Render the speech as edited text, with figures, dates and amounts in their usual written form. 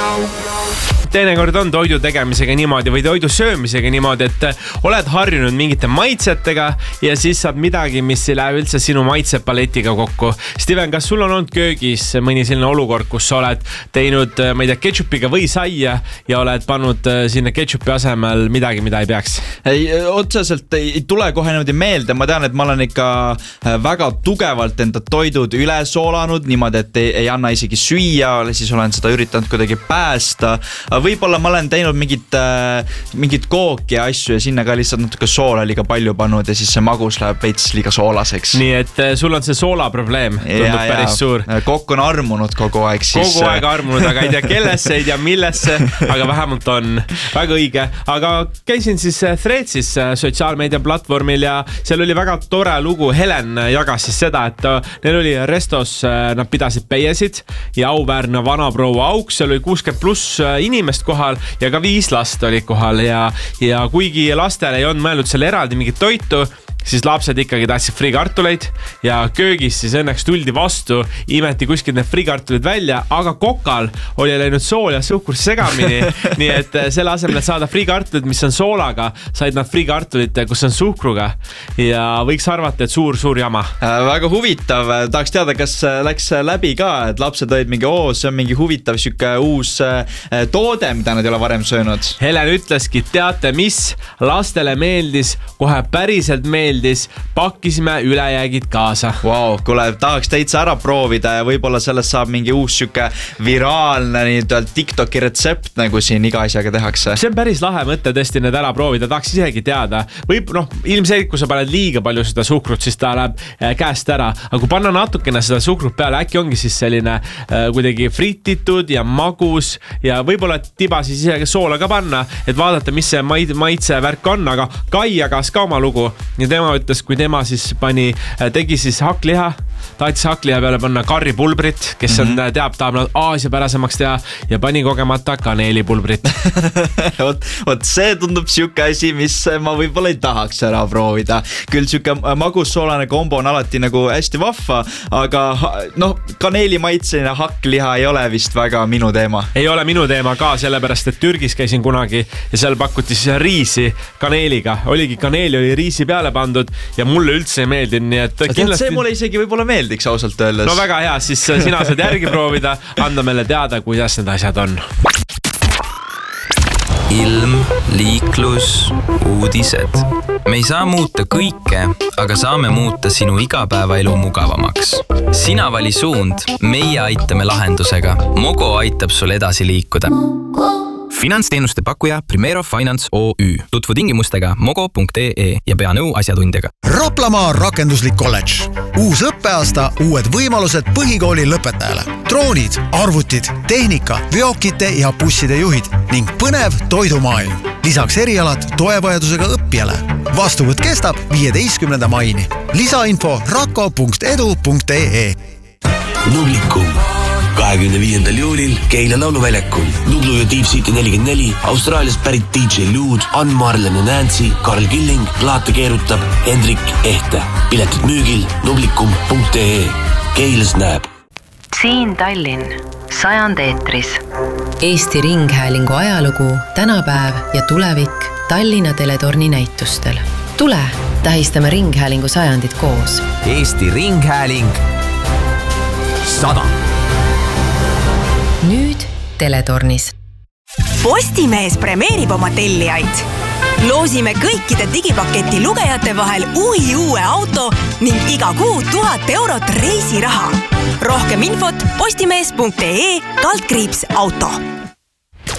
Teinekord on toidu tegemisega niimoodi või toidu söömisega niimoodi, et oled harjunud mingite maitsetega ja siis saad midagi, mis ei lähe üldse sinu maitsepaletiga kokku. Steven, kas sul on olnud köögis mõni selline olukord, kus sa oled teinud, ma ei tea, ketšupiga või saia ja oled pannud sinna ketšupi asemel midagi, mida ei peaks? Ei, otseselt ei tule kohe niimoodi meelde. Ma tean, et ma olen ikka väga tugevalt enda toidud üle soolanud, niimoodi, et ei anna isegi süüa, siis olen seda üritanud kuidagi päästa. Võib-olla ma olen teinud mingit kooki ja asju ja sinna ka lihtsalt natuke soola liiga palju pannud ja siis see magus läheb veits liiga soolaseks. Nii et sul on see soola probleem, tundub päris suur. Kokk on armunud kogu aeg siis. Kogu aeg armunud, aga ei tea kellesse, ei tea millesse, aga vähemalt on väga õige. Aga käisin siis Threadsis sotsiaalmeedia platvormil ja seal oli väga tore lugu. Helen jagas siis seda, et neil oli restos, nad pidasid peiesid ja auväärne vanaproua Auks, seal oli 60+ inimest kohal ja ka 5 last olid kohal ja kuigi lastele ei olnud mõelnud selle eraldi mingit toitu, siis lapsed ikkagi tahtsid friikartuleid ja köögis siis õnneks tuldi vastu, imeti kuskilt need friikartulid välja, aga kokal oli läinud sool ja suhkur segamini, nii et selle asemel, et saada friikartulid, mis on soolaga, said nad friikartulid, kus on suhkruga ja võiks arvata, et suur jama. Väga huvitav, tahaks teada, kas läks läbi ka, et lapsed olid mingi, see on mingi huvitav siuke uus toode, mida nad ei ole varem söönud. Helen ütleski, teate mis, lastele meeldis, kohe päriselt meeldis, pakkisime ülejäägid kaasa. Wow, kuule, tahaks täitsa ära proovida ja võib-olla sellest saab mingi uus siuke viraalne TikToki retsept, nagu siin iga asjaga tehakse. See on päris lahe mõte tõesti need ära proovida, tahaks isegi teada. Võib, ilmselgelt, kui sa paned liiga palju seda suhkrut, siis ta läheb käest ära. Aga kui panna natukene seda suhkrut peale, äkki ongi siis selline kuidagi frititud ja magus ja võib-olla tiba siis isegi soola ka panna, et vaadata, mis see maitse värk on, aga Kai jagas ka oma lugu ja tema ütles, kui tema siis tegi siis hakkliha, tahtis hakkliha peale panna karripulbrit, kes on, tahab nad aasiapärasemaks teha ja pani kogemata kaneelipulbrit. Vot see tundub siuke asi, mis ma võib-olla ei tahaks ära proovida. Küll siuke magussoolane kombo on alati nagu hästi vahva, aga kaneelimaitseline hakkliha ei ole vist väga minu teema. Ei ole minu teema ka, sellepärast, et Türgis käisin kunagi ja seal pakuti siis riisi kaneeliga. Oligi kaneeli oli riisi peale pandud ja mulle üldse ei meeldinud, nii et kindlasti... See mulle isegi võib-olla meeldiks ausalt öeldes. No väga hea, siis sina saad järgi proovida, anda meile teada, kuidas need asjad on. Ilm, liiklus, uudised. Me ei saa muuta kõike, aga saame muuta sinu igapäevaelu mugavamaks. Sina vali suund, meie aitame lahendusega. Mogo aitab sul edasi liikuda. Finantsteenuste pakkuja Primero Finance OÜ. Tutvu tingimustega mogo.ee ja pea nõu asjatundjaga. Raplamaa rakenduslik kolledž. Uus õppeaasta, uued võimalused põhikooli lõpetajale. Droonid, arvutid, tehnika, veokite ja busside juhid ning põnev toidumaailm. Lisaks erialad toevajadusega õppijale. Vastuvõtt kestab 15. maini. Lisainfo rako.edu.ee. Nublikum 25. juulil Keila lauluväljakul. Nublu ja Deep City 44, Austraaliast pärit DJ Lude, Ann Marlen ja Nancy, Karl Killing, plaate keerutab Hendrik Ehte. Piletid müügil nublikum.ee. Keilas näeb. Siin Tallinn, 100 eetris. Eesti Ringhäälingu ajalugu, tänapäev ja tulevik Tallinna Teletorni näitustel. Tule, tähistame Ringhäälingu 100 koos. Eesti Ringhääling 100. Nüüd Teletornis. Postimees premeerib oma tellijaid. Loosime kõikide digipaketi lugejate vahel uue auto ning iga kuu 1000 eurot reisiraha. Rohkem infot postimees.ee/auto.